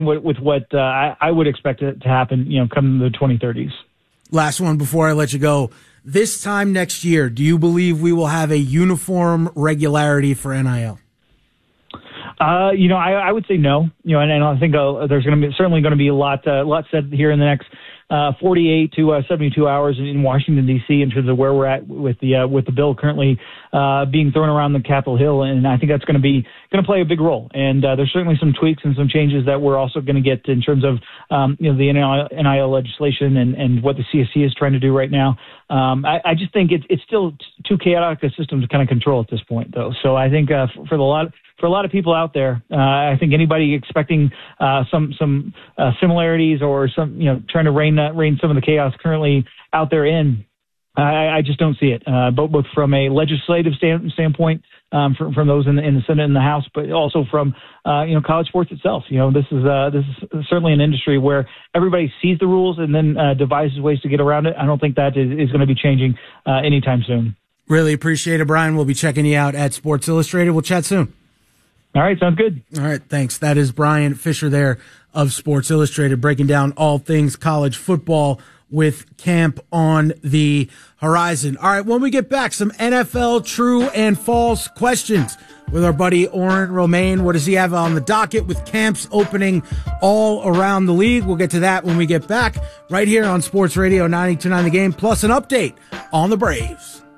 with what I would expect it to happen, come the 2030s. Last one before I let you go. This time next year, do you believe we will have a uniform regularity for NIL? I would say no. And I think there's certainly going to be a lot said here in the next 48 to 72 hours in Washington D.C. in terms of where we're at with the bill currently being thrown around the Capitol Hill, and I think that's going to play a big role. And there's certainly some tweaks and some changes that we're also going to get in terms of the NIL legislation and what the CSC is trying to do right now. I just think it's still too chaotic a system to kind of control at this point, though. So I think for a lot of people out there, I think anybody expecting some similarities or some trying to rein some of the chaos currently out there in, I just don't see it. Both from a legislative standpoint, from those in the Senate and the House, but also from college sports itself. This is certainly an industry where everybody sees the rules and then devises ways to get around it. I don't think that is going to be changing anytime soon. Really appreciate it, Brian. We'll be checking you out at Sports Illustrated. We'll chat soon. All right, sounds good. All right, thanks. That is Brian Fisher there of Sports Illustrated, breaking down all things college football with camp on the horizon. All right, when we get back, some NFL true and false questions with our buddy Oren Romain. What does he have on the docket with camps opening all around the league? We'll get to that when we get back right here on Sports Radio 92.9 The Game, plus an update on the Braves.